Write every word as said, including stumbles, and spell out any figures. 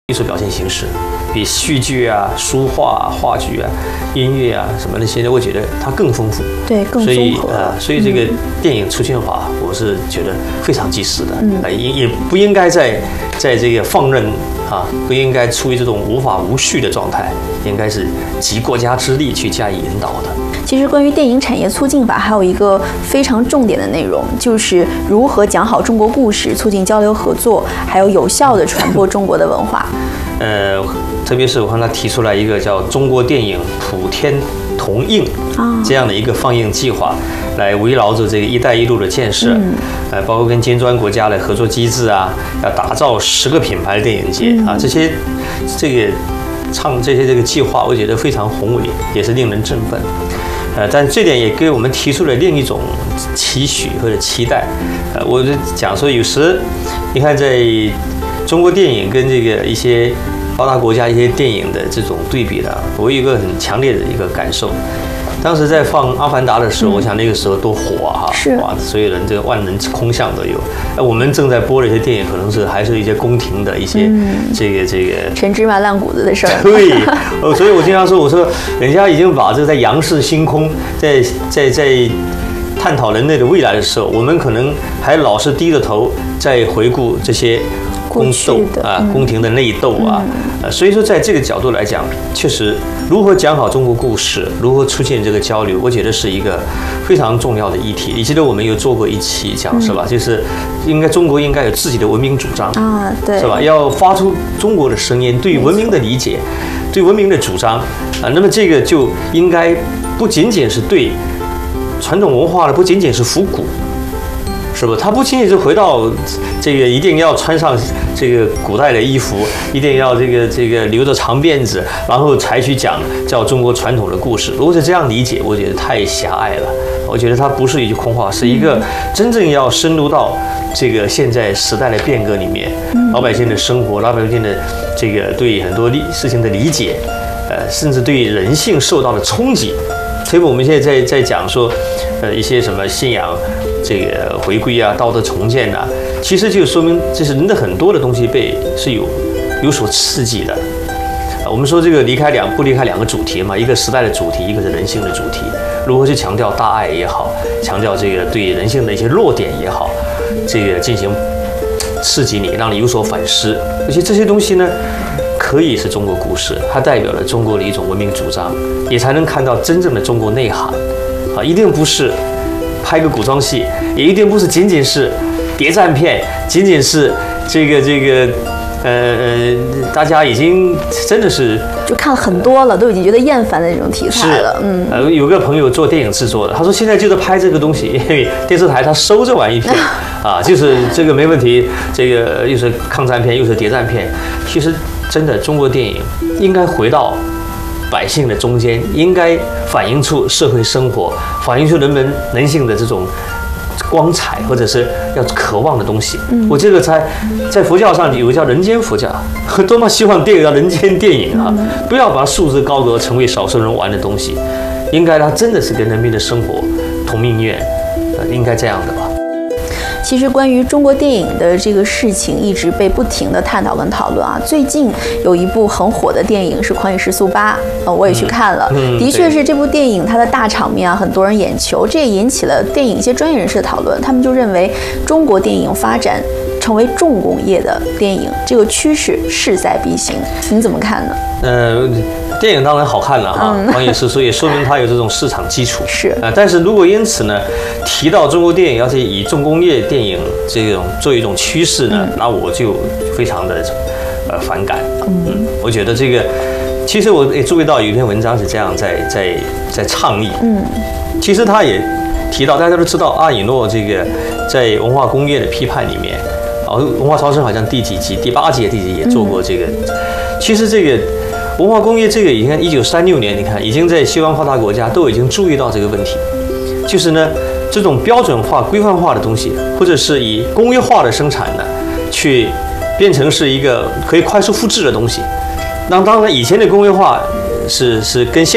艺术表现形式，比戏剧啊、书画、啊、话剧啊、音乐啊什么那些，我觉得它更丰富， 对，更综合。 所以啊、呃，所以这个电影出现法，我是觉得非常及时的，嗯，呃、也也不应该在在这个放任啊，不应该处于这种无法无序的状态，应该是集国家之力去加以引导的。 其实关于电影产业促进法，还有一个非常重点的内容，就是如何讲好中国故事，促进交流合作，还有有效地传播中国的文化。 呃，特别是我看他提出来一个叫中国电影普天同映这样的一个放映计划，来围绕着这个“一带一路”的建设，嗯、呃，包括跟金砖国家的合作机制啊，要打造十个品牌的电影节、嗯、啊，这些这个唱这些这个计划，我觉得非常宏伟，也是令人振奋。呃，但这点也给我们提出了另一种期许或者期待。呃，我就讲说，有时你看，在中国电影跟这个一些发达国家一些电影的这种对比呢，我有一个很强烈的一个感受。当时在放《阿凡达》的时候，嗯、我想那个时候多火啊！ 是哇，所有人这个万人空巷都有。呃，我们正在播的一些电影，可能是还是一些宫廷的一些、嗯、这个这个陈芝麻烂谷子的事儿。 对，呃，所以我经常说，我说人家已经把这个在仰视星空，在在在探讨人类的未来的时候，我们可能还老是低着头在回顾这些宫斗啊、宫廷的内斗啊，呃，所以说在这个角度来讲，确实如何讲好中国故事，如何出现这个交流，我觉得是一个非常重要的议题。你记得我们有做过一期讲是吧？就是应该中国应该有自己的文明主张啊，对， 是吧？要发出中国的声音，对文明的理解，对文明的主张啊。那么这个就应该不仅仅是对传统文化的，不仅仅是复古。是不？他不仅仅是回到这个一定要穿上这个古代的衣服，一定要这个这个留着长辫子，然后才去讲叫中国传统的故事。如果是这样理解，我觉得太狭隘了。我觉得它不是一句空话，是一个真正要深入到这个现在时代的变革里面，老百姓的生活，老百姓的这个对很多事情的理解，呃，甚至对人性受到的冲击。所以我们现在在在讲说，呃，一些什么信仰这个回归啊、道德重建啊，其实就说明这是人的很多的东西被是有有所刺激的。我们说这个离开两不离开两个主题嘛，一个时代的主题，一个是人性的主题。如何去强调大爱也好，强调这个对人性的一些弱点也好，这个进行刺激你，让你有所反思。而且这些东西呢，可以是中国故事，它代表了中国的一种文明主张，也才能看到真正的中国内涵。啊，一定不是拍个古装戏，也一定不是仅仅是谍战片，仅仅是这个这个，呃呃，大家已经真的是就看很多了，都已经觉得厌烦的那种题材了。嗯， 呃，有个朋友做电影制作的，他说现在就是拍这个东西，因为电视台他收这玩意片啊，就是这个没问题，这个又是抗战片又是谍战片，其实真的中国电影应该回到百姓的中间，应该反映出社会生活，反映出人们人性的这种光彩，或者是要渴望的东西。嗯、我这个在在佛教上有个叫人间佛教，多么希望电影叫人间电影啊！嗯、不要把束之高阁，成为少数人玩的东西，应该它真的是跟人民的生活同命运，呃，应该这样的吧。 其实关于中国电影的这个事情一直被不停的探讨跟讨论啊。最近有一部很火的电影是《狂野时速八》，呃，我也去看了，嗯嗯、的确是这部电影它的大场面啊，很多人眼球，这也引起了电影一些专业人士的讨论。他们就认为中国电影发展成为重工业的电影，这个趋势势在必行。您怎么看呢？ 呃，电影当然好看了哈，嗯、狂野时速也说明它有这种市场基础。 是啊、呃，但是如果因此呢，提到中国电影要是以重工业电影这种作为一种趋势呢，嗯、那我就非常的呃反感。嗯，嗯我觉得这个，其实我也注意到有一篇文章是这样在在在倡议。嗯，其实他也提到，大家都知道阿以诺这个在文化工业的批判里面，啊，文化超生好像第几集，第八集、第几集也做过这个。嗯、其实这个文化工业这个，你看一九三六年，你看已经在西方发达国家都已经注意到这个问题，就是呢这种标准化、规范化的东西，或者是以工业化的生产呢，去变成是一个可以快速复制的东西。那当然，以前的工业化是是跟现